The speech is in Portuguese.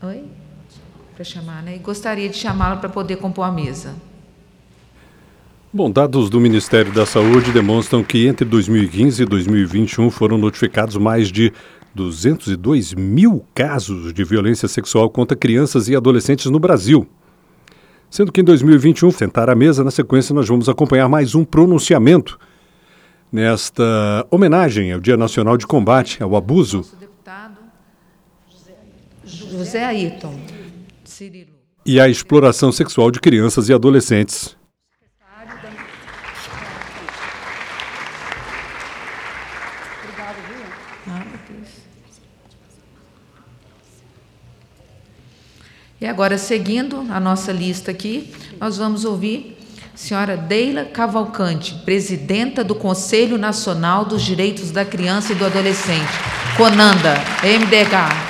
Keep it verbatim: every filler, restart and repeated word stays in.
Oi? Para chamar, né? E gostaria de chamá-la para poder compor a mesa. Bom, dados do Ministério da Saúde demonstram que entre dois mil e quinze e dois mil e vinte e um foram notificados mais de duzentos e dois mil casos de violência sexual contra crianças e adolescentes no Brasil. Sendo que em dois mil e vinte e um, sentar à mesa, na sequência nós vamos acompanhar mais um pronunciamento nesta homenagem ao Dia Nacional de Combate ao Abuso. Nosso deputado José Ayrton Cirilo. E à exploração sexual de crianças e adolescentes. E agora, seguindo a nossa lista aqui, nós vamos ouvir a senhora Deila Cavalcante, presidenta do Conselho Nacional dos Direitos da Criança e do Adolescente, CONANDA, M D H.